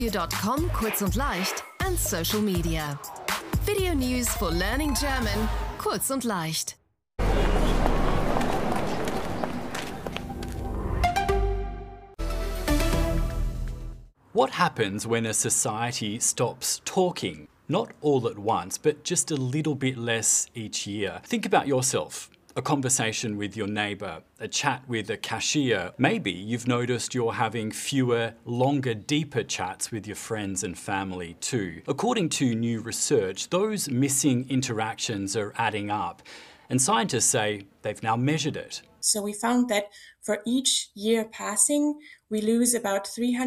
dw.com kurz und leicht and social media. Video news for learning German, kurz und leicht. What happens when a society stops talking? Not all at once, but just a little bit less each year. Think about yourself. A conversation with your neighbour, a chat with a cashier. Maybe you've noticed you're having fewer, longer, deeper chats with your friends and family too. According to new research, those missing interactions are adding up, and scientists say they've now measured it. So we found that for each year passing, we lose about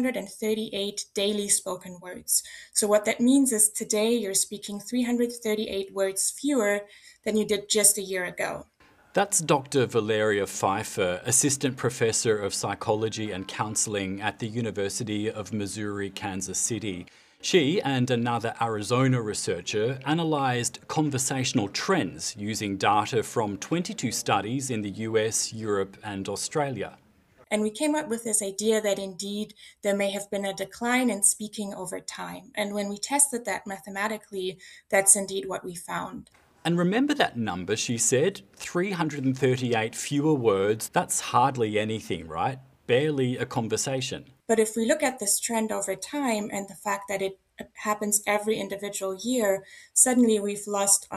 338 daily spoken words. So what that means is today you're speaking 338 words fewer than you did just a year ago. That's Dr. Valeria Pfeiffer, Assistant Professor of Psychology and Counseling at the University of Missouri, Kansas City. She and another Arizona researcher analysed conversational trends using data from 22 studies in the US, Europe and Australia. And we came up with this idea that indeed there may have been a decline in speaking over time. And when we tested that mathematically, that's indeed what we found. And remember that number, she said, 338 fewer words. That's hardly anything, right? Barely a conversation. But if we look at this trend over time and the fact that it happens every individual year, suddenly we've lost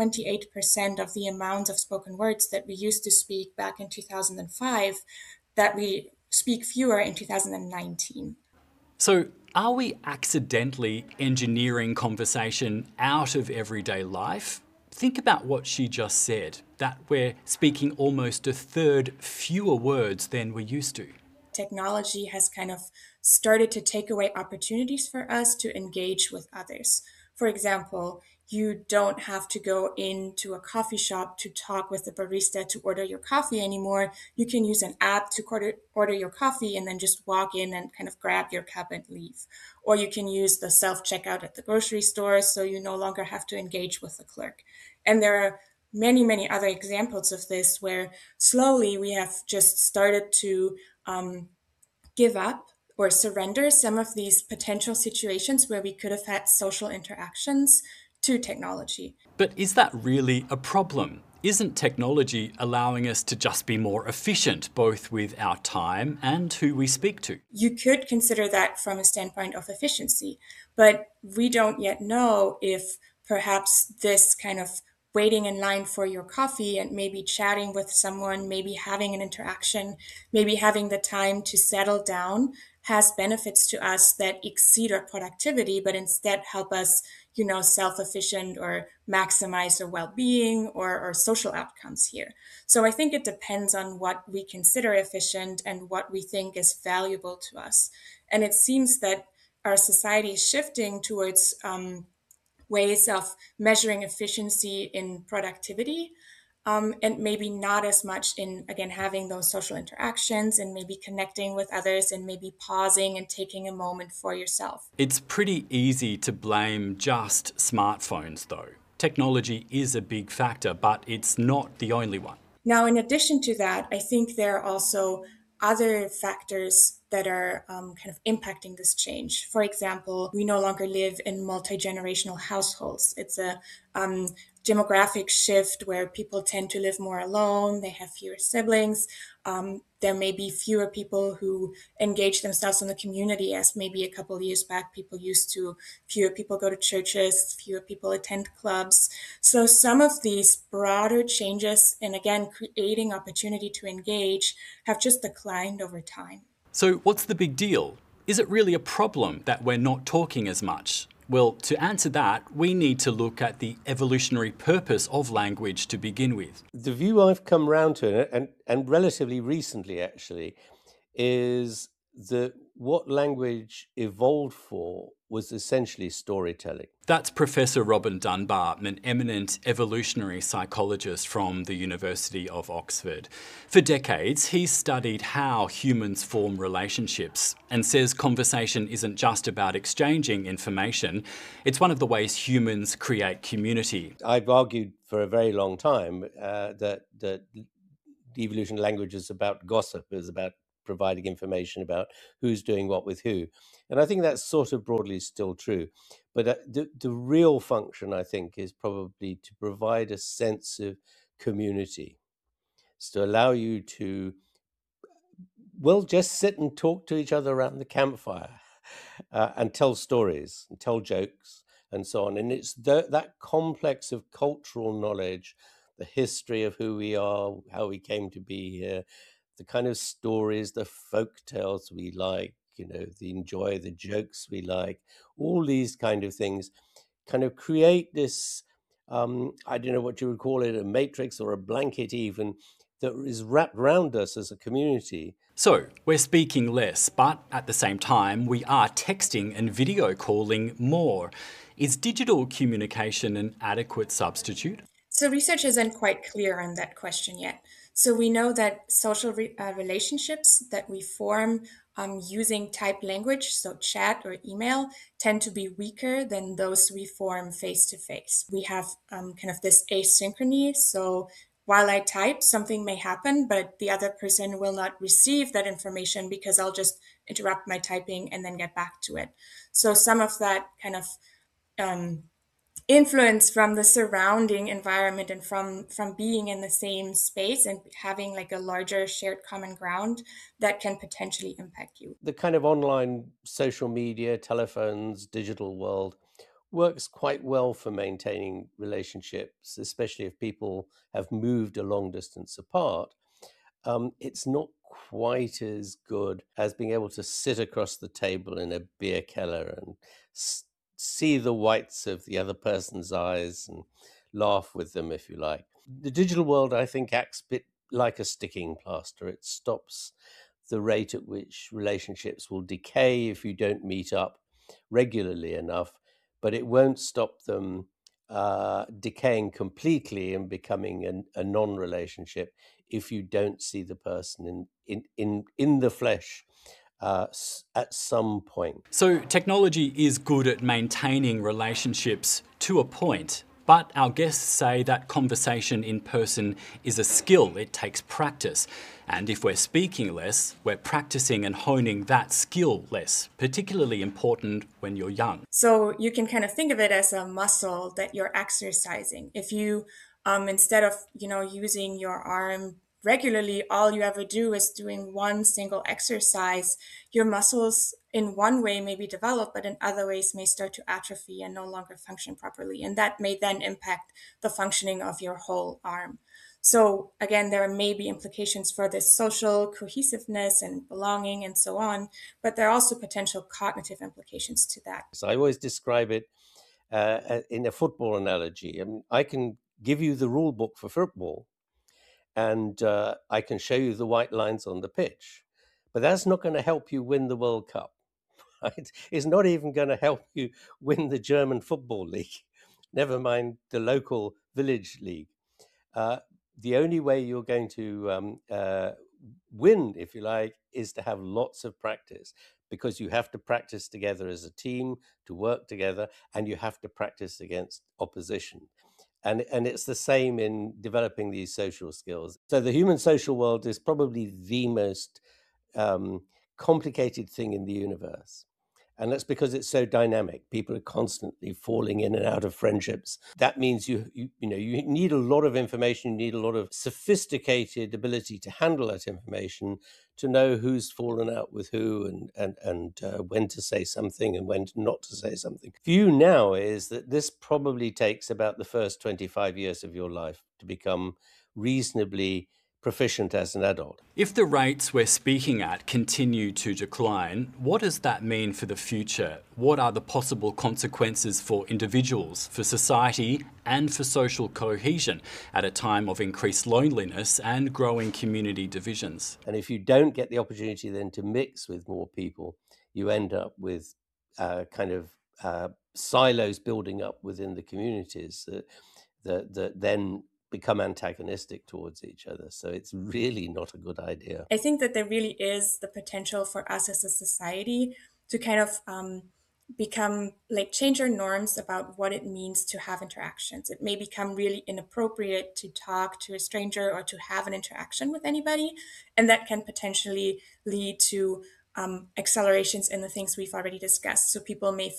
28% of the amount of spoken words that we used to speak back in 2005, that we speak fewer in 2019. So are we accidentally engineering conversation out of everyday life? Think about what she just said, that we're speaking almost a third fewer words than we used to. Technology has kind of started to take away opportunities for us to engage with others. For example, you don't have to go into a coffee shop to talk with the barista to order your coffee anymore. You can use an app to order your coffee and then just walk in and kind of grab your cup and leave. Or you can use the self-checkout at the grocery store so you no longer have to engage with the clerk. And there are many, many other examples of this where slowly we have just started to give up or surrender some of these potential situations where we could have had social interactions to technology. But is that really a problem? Isn't technology allowing us to just be more efficient, both with our time and who we speak to? You could consider that from a standpoint of efficiency, but we don't yet know if perhaps this kind of waiting in line for your coffee and maybe chatting with someone, maybe having an interaction, maybe having the time to settle down has benefits to us that exceed our productivity, but instead help us, self-efficient or maximize our well-being or social outcomes here. So I think it depends on what we consider efficient and what we think is valuable to us. And it seems that our society is shifting towards ways of measuring efficiency in productivity, and maybe not as much in, again, having those social interactions and maybe connecting with others and maybe pausing and taking a moment for yourself. It's pretty easy to blame just smartphones, though. Technology is a big factor, but it's not the only one. Now, in addition to that, I think there are also other factors that are kind of impacting this change. For example, we no longer live in multi-generational households. It's a demographic shift where people tend to live more alone. They have fewer siblings. There may be fewer people who engage themselves in the community as maybe a couple of years back people used to. Fewer people go to churches, fewer people attend clubs. So some of these broader changes, and again, creating opportunity to engage, have just declined over time. So what's the big deal? Is it really a problem that we're not talking as much? Well, to answer that, we need to look at the evolutionary purpose of language to begin with. The view I've come round to, and relatively recently actually, is that what language evolved for was essentially storytelling. That's Professor Robin Dunbar, an eminent evolutionary psychologist from the University of Oxford. For decades, he's studied how humans form relationships and says conversation isn't just about exchanging information, it's one of the ways humans create community. I've argued for a very long time that the evolution of language is about gossip, is about providing information about who's doing what with who. And I think that's sort of broadly still true. But the real function, I think, is probably to provide a sense of community. It's to allow you to, well, just sit and talk to each other around the campfire and tell stories and tell jokes and so on. And it's that complex of cultural knowledge, the history of who we are, how we came to be here, the kind of stories, the folk tales we like, the jokes we like, all these kind of things kind of create this, I don't know what you would call it, a matrix or a blanket even, that is wrapped around us as a community. So, we're speaking less, but at the same time, we are texting and video calling more. Is digital communication an adequate substitute? So research isn't quite clear on that question yet. So we know that social relationships that we form using typed language, so chat or email, tend to be weaker than those we form face to face. We have kind of this asynchrony. So while I type, something may happen, but the other person will not receive that information because I'll just interrupt my typing and then get back to it. So some of that kind of influence from the surrounding environment and from being in the same space and having like a larger shared common ground that can potentially impact you. The kind of online social media, telephones, digital world works quite well for maintaining relationships, especially if people have moved a long distance apart. It's not quite as good as being able to sit across the table in a beer cellar and see the whites of the other person's eyes and laugh with them, if you like. The digital world, I think, acts a bit like a sticking plaster. It stops the rate at which relationships will decay if you don't meet up regularly enough, but it won't stop them decaying completely and becoming a non-relationship if you don't see the person in the flesh at some point. So technology is good at maintaining relationships to a point, but our guests say that conversation in person is a skill. It takes practice. And if we're speaking less, we're practicing and honing that skill less, particularly important when you're young. So you can kind of think of it as a muscle that you're exercising. If you, instead of, using your arm regularly, all you ever do is doing one single exercise, your muscles in one way may be developed, but in other ways may start to atrophy and no longer function properly. And that may then impact the functioning of your whole arm. So again, there may be implications for this social cohesiveness and belonging and so on, but there are also potential cognitive implications to that. So I always describe it in a football analogy. I mean, I can give you the rule book for football, and I can show you the white lines on the pitch, but that's not going to help you win the World Cup. Right? It's not even going to help you win the German Football League, never mind the local village league. The only way you're going to win, if you like, is to have lots of practice, because you have to practice together as a team, to work together, and you have to practice against opposition. And it's the same in developing these social skills. So the human social world is probably the most complicated thing in the universe. And that's because it's so dynamic. People are constantly falling in and out of friendships. That means you need a lot of information. You need a lot of sophisticated ability to handle that information, to know who's fallen out with who, and when to say something and when not to say something. View now is that this probably takes about the first 25 years of your life to become reasonably proficient as an adult. If the rates we're speaking at continue to decline, what does that mean for the future? What are the possible consequences for individuals, for society, and for social cohesion at a time of increased loneliness and growing community divisions? And if you don't get the opportunity then to mix with more people, you end up with silos building up within the communities that then become antagonistic towards each other. So it's really not a good idea. I think that there really is the potential for us as a society to kind of become like change our norms about what it means to have interactions. It may become really inappropriate to talk to a stranger or to have an interaction with anybody. And that can potentially lead to accelerations in the things we've already discussed. So people may